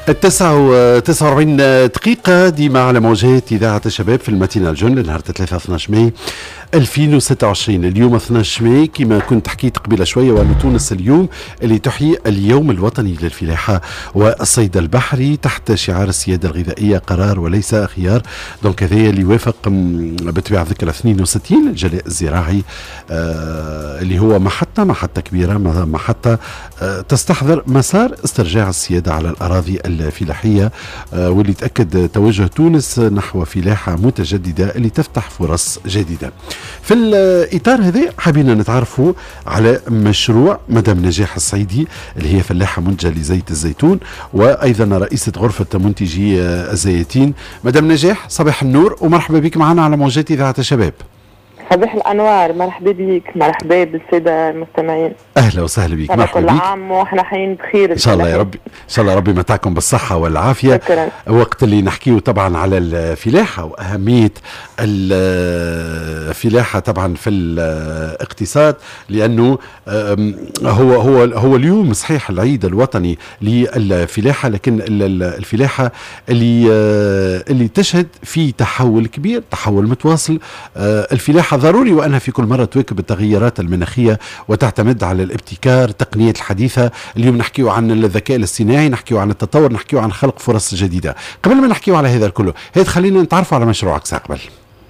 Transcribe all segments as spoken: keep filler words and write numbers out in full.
التسعة وتسعة وأربعين دقيقة ديما على موجات إذاعة الشباب في المتينة الجن. نهار ثلاثة اثناش ماي ألفين وستة وعشرين. اليوم اثناش ماي كما كنت حكيت قبل شوية، وأن تونس اليوم اللي تحيي اليوم الوطني للفلاحة والصيد البحري تحت شعار السيادة الغذائية قرار وليس خيار. دونك هذا اللي يوافق بطبيعة ذكرى اثنين وستين الجلاء الزراعي، آه اللي هو محطة محطة كبيرة، محطة آه تستحضر مسار استرجاع السيادة على الأراضي الفلاحية، آه واللي تأكد توجه تونس نحو فلاحة متجددة اللي تفتح فرص جديدة. في الإطار هذا حابين نتعرفوا على مشروع مدام نجاح الصعيدي اللي هي فلاحة منتجة لزيت الزيتون، وأيضا رئيسة غرفة منتجي الزيتين. مدام نجاح صباح النور ومرحبا بك معنا على موجات إذاعة الشباب. صباح الأنوار، مرحبا بك، مرحبا بالسادة المستمعين. أهلا وسهلا بك، مرحبا بك. كل عام وإحنا حيين بخير إن شاء الله يا ربي، إن شاء الله ربي متاعكم بالصحة والعافية. شكرا. وقت اللي نحكيه طبعا على الفلاحة وأهمية الفلاحة طبعا في الاقتصاد، لأنه هو هو هو اليوم صحيح العيد الوطني للفلاحة، لكن الفلاحة اللي اللي تشهد في تحول كبير، تحول متواصل. الفلاحة ضروري وأنها في كل مرة تواكب التغيرات المناخية وتعتمد على الابتكار، التقنيات الحديثة. اليوم نحكيه عن الذكاء الاصطناعي، نحكيه عن التطور، نحكيه عن خلق فرص جديدة. قبل ما نحكيه على هذا الكل، هيد خلينا نتعرفوا على مشروعك ساقبل.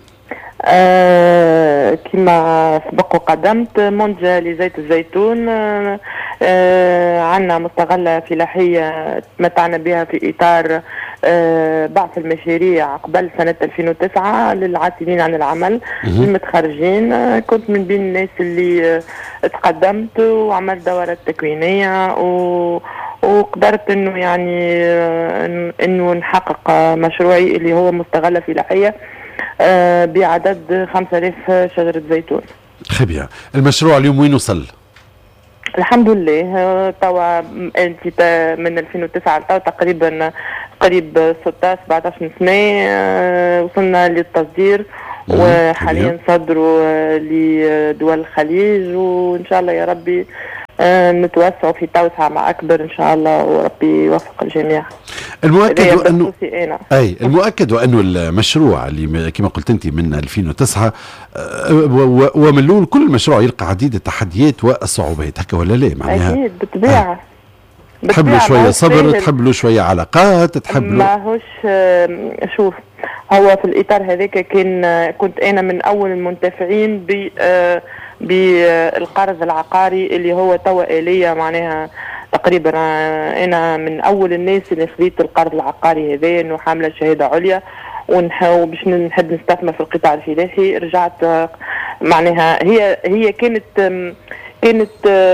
آه كما سبق وقدمت منتجة لزيت الزيتون. آه آه عندنا مستغلة فلاحية تمتعنا بها في إطار آه بعث المشاريع قبل سنة ألفين وتسعة للعاتلين عن العمل المتخرجين. آه كنت من بين الناس اللي آه تقدمت وعملت دورات تكوينية و وقدرت انه يعني آه انه نحقق مشروعي اللي هو مستغلة فلاحية آه بعدد خمسة آلاف شجرة زيتون. خبية. المشروع اليوم وين وصل؟ الحمد لله توا من ألفين وتسعة لتوا تقريبا قريب ستة سبعطاش سنة. آه وصلنا للتصدير وحاليا صدروا لدول الخليج، وإن شاء الله يا ربي آه نتوسع في توسعة مع أكبر إن شاء الله، وربي يوفق الجميع. المؤكد وأنه أي المؤكد وأنه المشروع اللي كما قلت أنت من ألفين وتسعة ومن الأول كل مشروع يلقى عديد التحديات والصعوبات، هكا ولا لا؟ معناها أكيد بالطبيعة. تحب له شوية صبر، تحب له شوية علاقات، تحب له ما هوش. شوف، هو في الإطار هذاك كان كنت أنا من أول المنتفعين ب بالقرض العقاري اللي هو توا آلية. معناها تقريبا أنا من أول الناس اللي خذيت القرض العقاري هذا، إنه حاملة شهادة عليا ونحاول باش نحب نستثمر في القطاع الفلاحي. رجعت معناها هي هي كانت كانت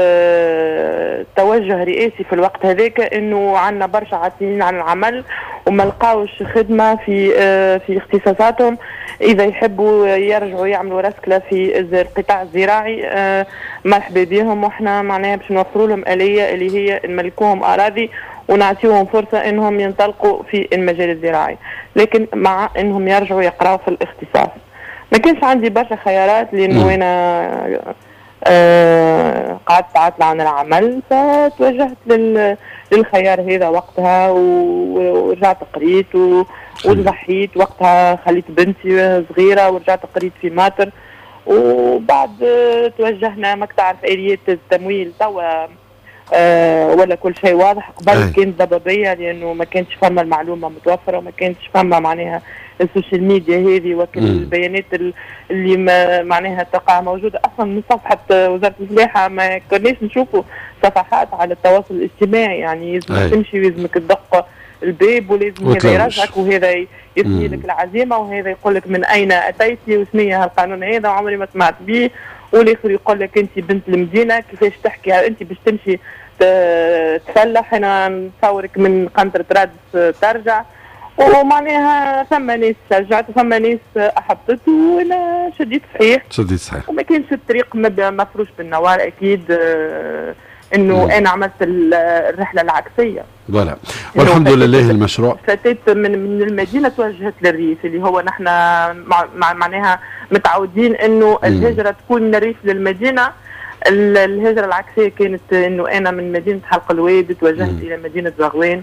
توجه رئاسي في الوقت هذاك، انه عندنا برشا عاطلين عن العمل وما لقاوش خدمه في في اختصاصاتهم. اذا يحبوا يرجعوا يعملوا رسكله في القطاع الزراعي مرحبا بهم، واحنا معناها باش نوفروا لهم آلية اللي هي نملكوهم اراضي ونعطيهم فرصه انهم ينطلقوا في المجال الزراعي، لكن مع انهم يرجعوا يقراوا في الاختصاص. ما كانش عندي برشا خيارات، لانه انا آه قعدت عاطلة عن العمل، فتوجهت لل... للخيار هذا وقتها، ورجعت قريت وضحيت وقتها. خليت بنتي صغيرة ورجعت قريت في ماتر، وبعد توجهنا ماك تعرف آليات التمويل توا آه ولا كل شيء واضح. قبل كانت ضبابية لأنه ما كانتش فما المعلومة متوفرة، وما كانتش فما معناها السوشيال ميديا هذه وكل البيانات اللي ما معناها تقع موجودة أصلا من صفحة وزارة الفلاحة. ما كناش نشوفوا صفحات على التواصل الاجتماعي، يعني لازم تمشي ولازمك تدق الباب، ولازم هذا يرجعك وهذا يثني لك العزيمة، وهذا يقول لك من أين أتيتي وشنية هالقانون هذا وعمري ما سمعت به، والآخر يقول لك أنت بنت المدينة كيفاش تحكي أنت باش تمشي تفلح. أنا نصورك من قنطرة رادس ترجع. ومعناها ثم ناس شجعت وثم ناس احبطت، وانا شديت صحيح شديت صحيح وما كانش الطريق مفروش بالنوار اكيد. آه انه مم. انا عملت الرحله العكسيه فوالا، والحمد لله. المشروع فتت من من المدينه توجهت للريف، اللي هو نحن مع معناها متعودين انه الهجره تكون من الريف للمدينه. الهجره العكسيه كانت انه انا من مدينه حلق الواد توجهت مم. الى مدينه زغوان،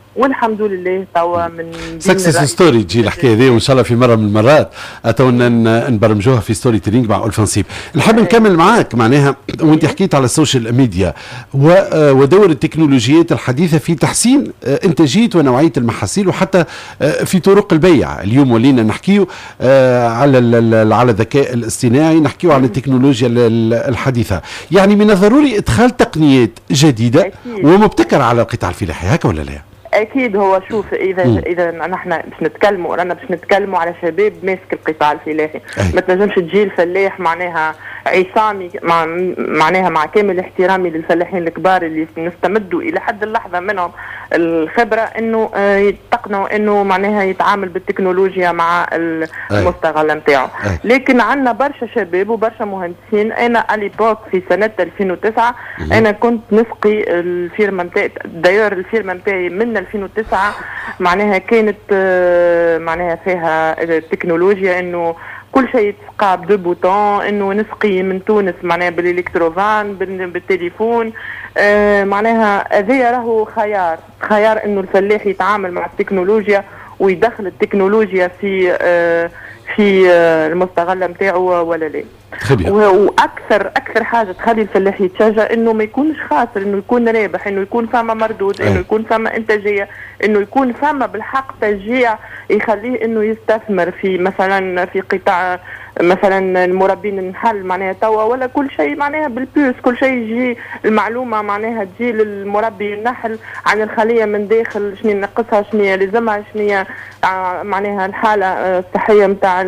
والحمد لله توا من سكسس ستوري تجي الحكايه هذه، وان شاء الله في مره من المرات اتونا نبرمجوها في ستوري تيلينج مع اولفانسيب. نحب نكمل معاك معناها وانت حكيت على السوشيال ميديا ودور التكنولوجيات الحديثه في تحسين انتاجيه ونوعيه المحاصيل وحتى في طرق البيع. اليوم ولينا نحكيو على على الذكاء الاصطناعي، نحكيو على التكنولوجيا الحديثه، يعني من الضروري ادخال تقنيات جديده أكيد. ومبتكره على القطاع الفلاحي، هكا ولا لا؟ اكيد. هو شوف، اذا م. اذا نحن باش نتكلموا رانا باش نتكلموا على شباب ماسك القطاع الفلاحي، ما تنجمش تجي الفلاح معناها عصامي مع معناها مع كامل احترامي للفلاحين الكبار اللي نستمدوا الى حد اللحظه منهم الخبره انه يتقنوا انه معناها يتعامل بالتكنولوجيا مع المستغله نتاعو، لكن عندنا برشا شباب وبرشا مهندسين. انا اليبوك في سنه ألفين وتسعة م. انا كنت نسقي الفيرما نتاعي، داير الفيرما نتاعي من ألفين وتسعة معناها كانت معناها فيها التكنولوجيا انه كل شيء يتسقى بدو بوتون، انه نسقي من تونس معناها بالالكتروفان بالتليفون. آه معناها هذا راهو خيار خيار انه الفلاح يتعامل مع التكنولوجيا ويدخل التكنولوجيا في آه في آه المستغله نتاعو ولا لا. واكثر اكثر حاجه تخلي الفلاح يتشجع انه ما يكونش خاسر، انه يكون رابح، انه يكون فما مردود، انه يكون فما انتاجيه، انه يكون فما بالحق تشجيع يخليه انه يستثمر في مثلا في قطاع مثلا المربين النحل معناها توا، ولا كل شيء معناها بالبيوس، كل شيء يجي المعلومه معناها تجي للمربي النحل عن الخليه من داخل، شنو ينقصها، شنو لازمها، شنو معناها الحاله الصحيه نتاع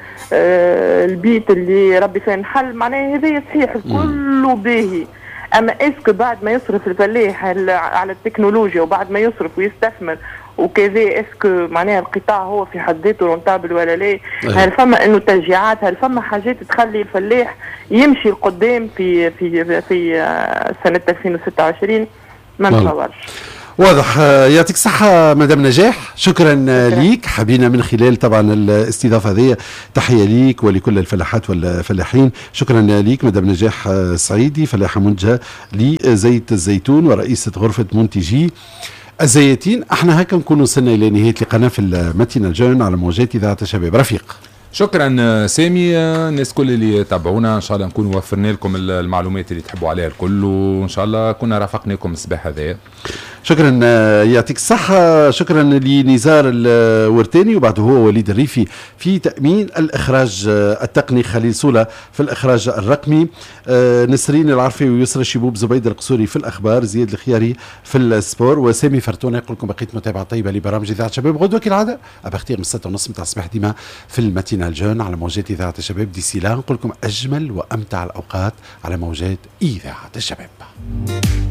البيت اللي ربي فيه نحل. معناها هذا صحيح كله باهي، اما اسكو بعد ما يصرف الفلاح على التكنولوجيا وبعد ما يصرف ويستثمر وكذا اسكو معناها القطاع هو في حد ذاته رونتابل ولا لا؟ هل فما انه تشجيعات، هل فما حاجات تخلي الفلاح يمشي لقدام في في في, في سنه ألفين وستة وعشرين؟ ما نتصورش. واضح. يعطيك الصحة مدام نجاح، شكرا, شكرا ليك. حبينا من خلال طبعا الاستضافة هذه تحية ليك ولكل الفلاحات والفلاحين. شكرا ليك مدام نجاح سعيدي، فلاحة منتجة لزيت الزيتون ورئيسة غرفة منتجي الزيتين. احنا هكا نكون وصلنا الى نهاية لقناة في الماتينال جورن على موجات اذاعة الشباب. رفيق شكرا سامي. الناس كل اللي تابعونا ان شاء الله نكون وفرنا لكم المعلومات اللي تحبوا عليها الكل، وان شاء الله كنا رافقناكم الصباح هذا. شكرا يعطيك الصحة. شكرا لنزار الورتاني وبعده هو وليد الريفي في تأمين الإخراج التقني، خليل سولة في الإخراج الرقمي، نسرين العرفي ويسرى الشبوب، زبيد القصوري في الأخبار، زياد الخياري في السبور، وسامي فرتونة يقول لكم بقية متابعة طيبة لبرامج إذاعة الشباب. غدوة كالعادة أبختير من ستة ونص متاع الصباح ديما في الماتينال جون على موجات إذاعة الشباب. دي سيلا نقول لكم أجمل وأمتع الأوقات على موجات إذاعة الشباب.